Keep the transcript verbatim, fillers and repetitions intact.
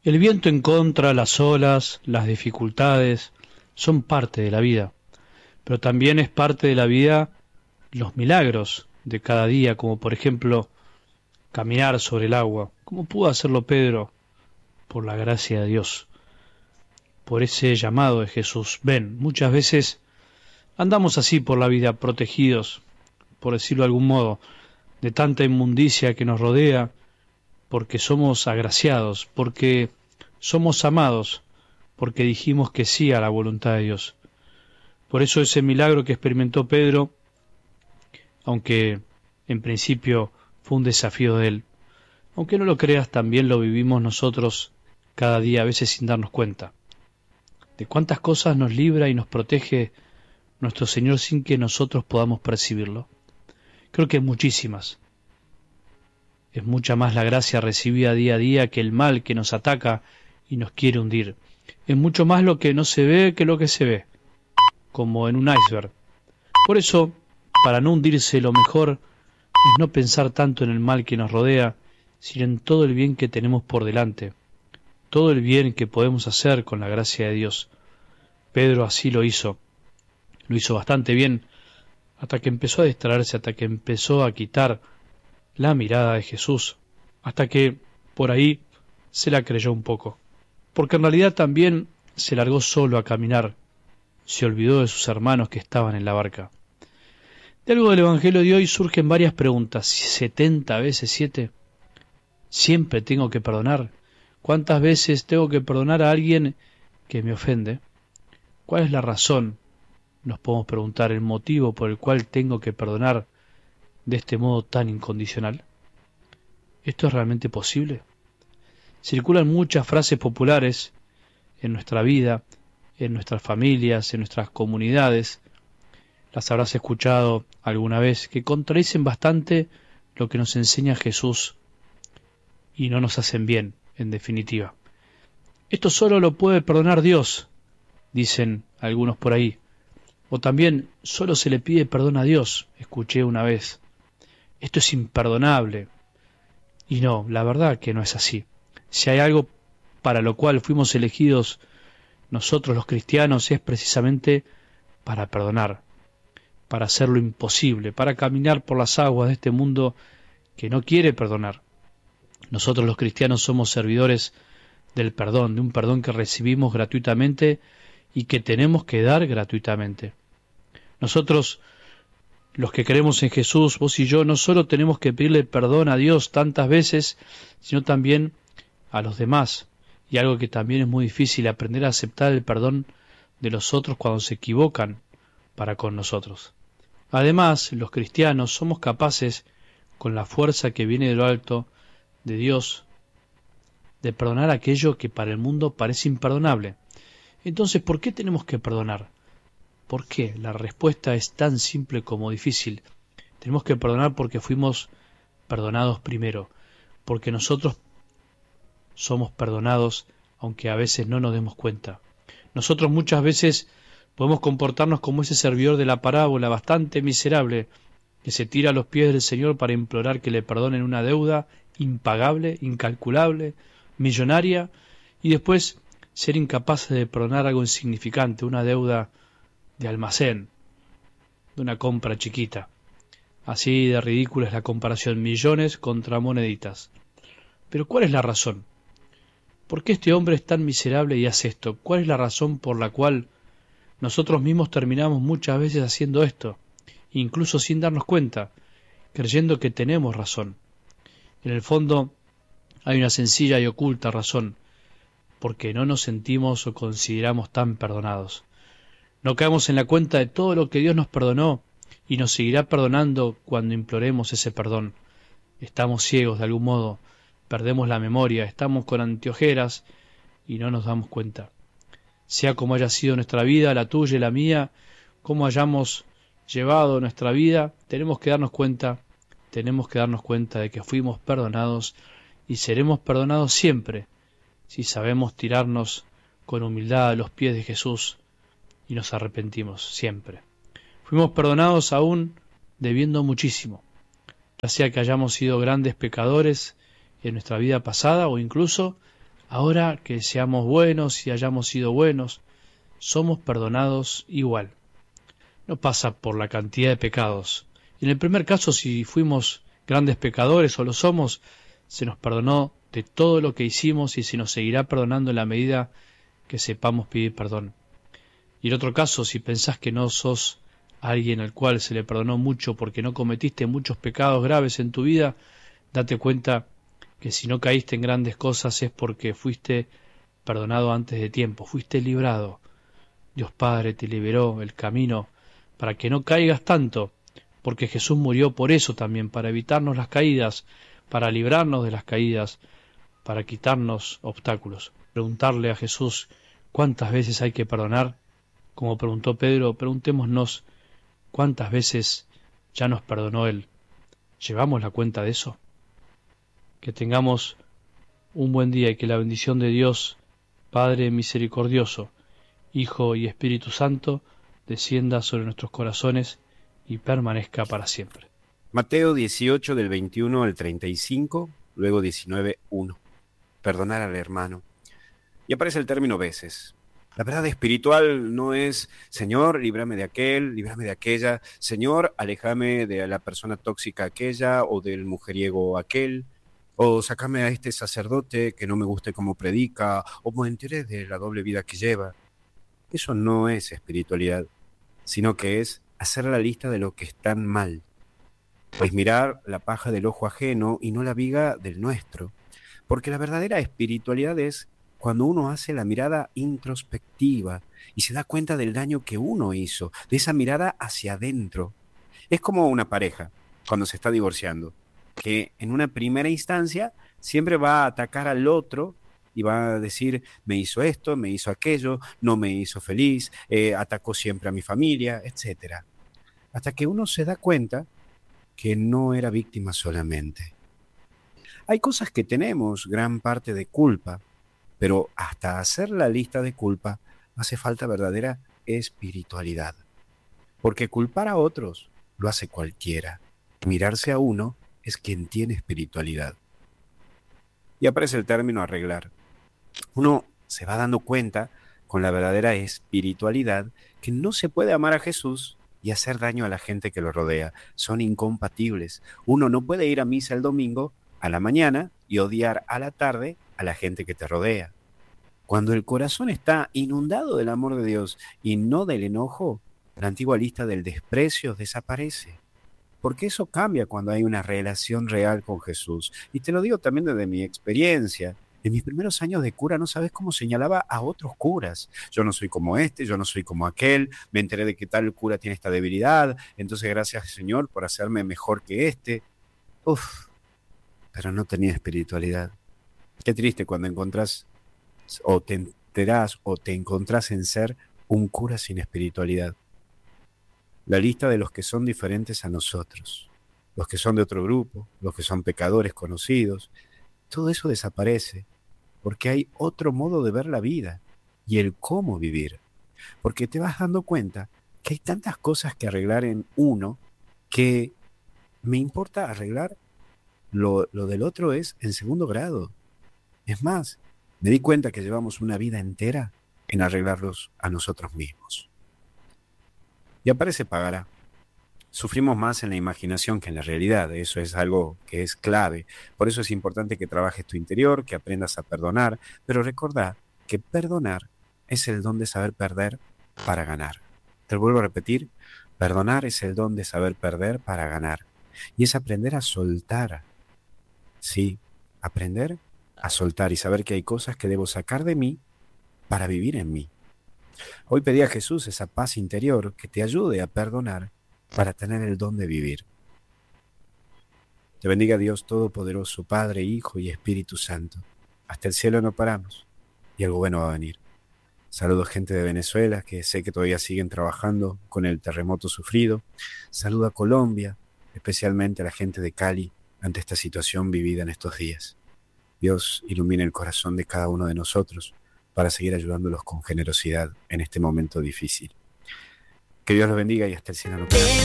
El viento en contra, las olas, las dificultades, son parte de la vida, pero también es parte de la vida los milagros de cada día, como por ejemplo caminar sobre el agua, como pudo hacerlo Pedro, por la gracia de Dios, por ese llamado de Jesús. Ven, muchas veces andamos así por la vida, protegidos, por decirlo de algún modo, de tanta inmundicia que nos rodea, porque somos agraciados, porque somos amados, porque dijimos que sí a la voluntad de Dios. Por eso ese milagro que experimentó Pedro, aunque en principio fue un desafío de él, aunque no lo creas, también lo vivimos nosotros cada día, a veces sin darnos cuenta, de cuántas cosas nos libra y nos protege nuestro Señor sin que nosotros podamos percibirlo. Creo que muchísimas. Es mucha más la gracia recibida día a día que el mal que nos ataca y nos quiere hundir. Es mucho más lo que no se ve que lo que se ve, como en un iceberg. Por eso, para no hundirse, lo mejor es no pensar tanto en el mal que nos rodea, sino en todo el bien que tenemos por delante, todo el bien que podemos hacer con la gracia de Dios. Pedro así lo hizo, lo hizo bastante bien, hasta que empezó a distraerse, hasta que empezó a quitar la mirada de Jesús, hasta que por ahí se la creyó un poco, porque en realidad también se largó solo a caminar, se olvidó de sus hermanos que estaban en la barca. De algo del Evangelio de hoy surgen varias preguntas. ¿setenta veces siete? ¿Siempre tengo que perdonar? ¿Cuántas veces tengo que perdonar a alguien que me ofende? ¿Cuál es la razón? Nos podemos preguntar el motivo por el cual tengo que perdonar de este modo tan incondicional. ¿Esto es realmente posible? Circulan muchas frases populares en nuestra vida, en nuestras familias, en nuestras comunidades. Las habrás escuchado alguna vez, que contradicen bastante lo que nos enseña Jesús y no nos hacen bien, en definitiva. Esto solo lo puede perdonar Dios, dicen algunos por ahí. O también, solo se le pide perdón a Dios, escuché una vez. Esto es imperdonable. Y no, la verdad que no es así. Si hay algo para lo cual fuimos elegidos nosotros los cristianos, es precisamente para perdonar, para hacer lo imposible, para caminar por las aguas de este mundo que no quiere perdonar. Nosotros los cristianos somos servidores del perdón, de un perdón que recibimos gratuitamente y que tenemos que dar gratuitamente. Nosotros, los que creemos en Jesús, vos y yo, no solo tenemos que pedirle perdón a Dios tantas veces, sino también a los demás. Y algo que también es muy difícil, aprender a aceptar el perdón de los otros cuando se equivocan para con nosotros. Además, los cristianos somos capaces, con la fuerza que viene de lo alto, de Dios, de perdonar aquello que para el mundo parece imperdonable. Entonces, ¿por qué tenemos que perdonar? ¿Por qué? La respuesta es tan simple como difícil. Tenemos que perdonar porque fuimos perdonados primero, porque nosotros somos perdonados, aunque a veces no nos demos cuenta. Nosotros muchas veces podemos comportarnos como ese servidor de la parábola, bastante miserable, que se tira a los pies del Señor para implorar que le perdonen una deuda impagable, incalculable, millonaria, y después ser incapaces de perdonar algo insignificante, una deuda de almacén, de una compra chiquita. Así de ridícula es la comparación, millones contra moneditas. Pero ¿cuál es la razón? ¿Por qué este hombre es tan miserable y hace esto? ¿Cuál es la razón por la cual nosotros mismos terminamos muchas veces haciendo esto, incluso sin darnos cuenta, creyendo que tenemos razón? En el fondo hay una sencilla y oculta razón, porque no nos sentimos o consideramos tan perdonados. No caemos en la cuenta de todo lo que Dios nos perdonó y nos seguirá perdonando cuando imploremos ese perdón. Estamos ciegos de algún modo, perdemos la memoria, estamos con anteojeras y no nos damos cuenta. Sea como haya sido nuestra vida, la tuya y la mía, como hayamos llevado nuestra vida, tenemos que darnos cuenta, tenemos que darnos cuenta de que fuimos perdonados y seremos perdonados siempre, si sabemos tirarnos con humildad a los pies de Jesús y nos arrepentimos siempre. Fuimos perdonados aún debiendo muchísimo, ya sea que hayamos sido grandes pecadores en nuestra vida pasada o incluso Ahora que seamos buenos y hayamos sido buenos, somos perdonados igual. No pasa por la cantidad de pecados. En el primer caso, si fuimos grandes pecadores o lo somos, se nos perdonó de todo lo que hicimos y se nos seguirá perdonando en la medida que sepamos pedir perdón. Y en otro caso, si pensás que no sos alguien al cual se le perdonó mucho porque no cometiste muchos pecados graves en tu vida, date cuenta que si no caíste en grandes cosas es porque fuiste perdonado antes de tiempo, fuiste librado. Dios Padre te liberó el camino para que no caigas tanto, porque Jesús murió por eso también, para evitarnos las caídas, para librarnos de las caídas, para quitarnos obstáculos. Preguntarle a Jesús cuántas veces hay que perdonar, como preguntó Pedro, preguntémonos cuántas veces ya nos perdonó Él. ¿Llevamos la cuenta de eso? Que tengamos un buen día y que la bendición de Dios, Padre misericordioso, Hijo y Espíritu Santo, descienda sobre nuestros corazones y permanezca para siempre. Mateo dieciocho, del veintiuno al treinta y cinco, luego diecinueve, uno. Perdonar al hermano. Y aparece el término veces. La verdad espiritual no es, Señor, líbrame de aquel, líbrame de aquella, Señor, aléjame de la persona tóxica aquella o del mujeriego aquel, o sácame a este sacerdote que no me guste cómo predica, o me enteré de la doble vida que lleva. Eso no es espiritualidad, sino que es hacer la lista de lo que están mal. Es mirar la paja del ojo ajeno y no la viga del nuestro. Porque la verdadera espiritualidad es cuando uno hace la mirada introspectiva y se da cuenta del daño que uno hizo, de esa mirada hacia adentro. Es como una pareja cuando se está divorciando, que en una primera instancia siempre va a atacar al otro y va a decir, me hizo esto, me hizo aquello, no me hizo feliz, eh, atacó siempre a mi familia, etcétera. Hasta que uno se da cuenta que no era víctima solamente. Hay cosas que tenemos gran parte de culpa, pero hasta hacer la lista de culpa hace falta verdadera espiritualidad. Porque culpar a otros lo hace cualquiera. Mirarse a uno es quien tiene espiritualidad. Y aparece el término arreglar. Uno se va dando cuenta con la verdadera espiritualidad que no se puede amar a Jesús y hacer daño a la gente que lo rodea. Son incompatibles. Uno no puede ir a misa el domingo a la mañana y odiar a la tarde a la gente que te rodea. Cuando el corazón está inundado del amor de Dios y no del enojo, la antigua lista del desprecio desaparece. Porque eso cambia cuando hay una relación real con Jesús. Y te lo digo también desde mi experiencia. En mis primeros años de cura no sabes cómo señalaba a otros curas. Yo no soy como este, yo no soy como aquel. Me enteré de que tal cura tiene esta debilidad. Entonces gracias, Señor, por hacerme mejor que este. Uf, pero no tenía espiritualidad. Qué triste cuando encontrás o te enterás o te encontrás en ser un cura sin espiritualidad. La lista de los que son diferentes a nosotros, los que son de otro grupo, los que son pecadores conocidos, todo eso desaparece porque hay otro modo de ver la vida y el cómo vivir. Porque te vas dando cuenta que hay tantas cosas que arreglar en uno que me importa arreglar lo, lo del otro es en segundo grado. Es más, me di cuenta que llevamos una vida entera en arreglarlos a nosotros mismos. Y aparece pagará. Sufrimos más en la imaginación que en la realidad. Eso es algo que es clave. Por eso es importante que trabajes tu interior, que aprendas a perdonar. Pero recordá que perdonar es el don de saber perder para ganar. Te lo vuelvo a repetir. Perdonar es el don de saber perder para ganar. Y es aprender a soltar. Sí, aprender a soltar y saber que hay cosas que debo sacar de mí para vivir en mí. Hoy pedí a Jesús esa paz interior que te ayude a perdonar para tener el don de vivir. Te bendiga Dios Todopoderoso, Padre, Hijo y Espíritu Santo. Hasta el cielo no paramos y algo bueno va a venir. Saludos gente de Venezuela, que sé que todavía siguen trabajando con el terremoto sufrido. Saludo a Colombia, especialmente a la gente de Cali, ante esta situación vivida en estos días. Dios ilumine el corazón de cada uno de nosotros para seguir ayudándolos con generosidad en este momento difícil. Que Dios los bendiga y hasta el cielo no paramos.